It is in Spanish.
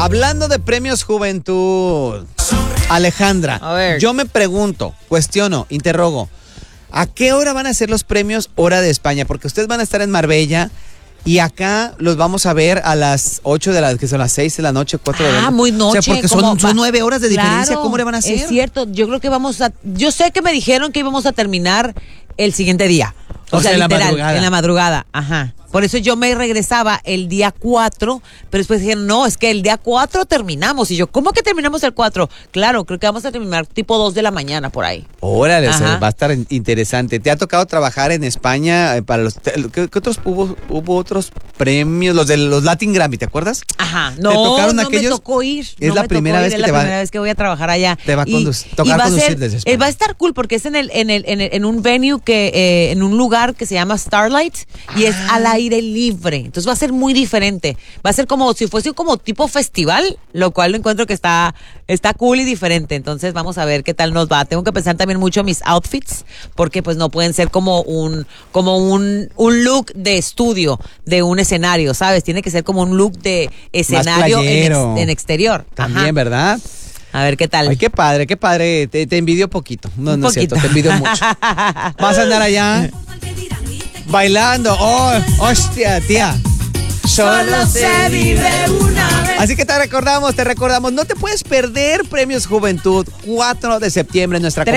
Hablando de premios Juventud, Alejandra, a ver. Yo me pregunto, cuestiono, interrogo, ¿a qué hora van a ser los premios Hora de España? Porque ustedes van a estar en Marbella y acá los vamos a ver a las 8 de la, que son las 6 de la noche, 4 de la noche. Muy noche. O sea, porque son 9 horas de diferencia, claro, ¿cómo le van a hacer? Es cierto, yo creo que yo sé que me dijeron que íbamos a terminar el siguiente día. O sea, literal, en la madrugada. Ajá. Por eso yo me regresaba el día 4, pero después dijeron, no, es que el día 4 terminamos. Y yo, ¿cómo que terminamos el 4? Claro, creo que vamos a terminar tipo 2 de la mañana por ahí. Órale, o sea, va a estar interesante. ¿Te ha tocado trabajar en España para los... ¿Qué otros hubo otros premios? Los de los Latin Grammy, ¿te acuerdas? Ajá. No, ¿te tocaron no aquellos? me tocó ir. Es la primera vez que te va... Es la primera vez que voy a trabajar allá. Te va a tocar conducir desde España. Va a estar cool porque es en un venue que... en un lugar que se llama Starlight y es al aire libre. Entonces va a ser muy diferente. Va a ser como si fuese como tipo festival, lo cual lo encuentro que está cool y diferente. Entonces vamos a ver qué tal nos va. Tengo que pensar también mucho mis outfits, porque pues no pueden ser como un look de estudio de un escenario, ¿sabes? Tiene que ser como un look de escenario en exterior. También, ajá. ¿verdad? A ver qué tal. Ay, qué padre, qué padre. Te envidio poquito. No es cierto, te envidio mucho. Vas a andar allá bailando. Oh, hostia, tía. Solo se vive una vez. Así que te recordamos, no te puedes perder Premios Juventud 4 de septiembre en nuestra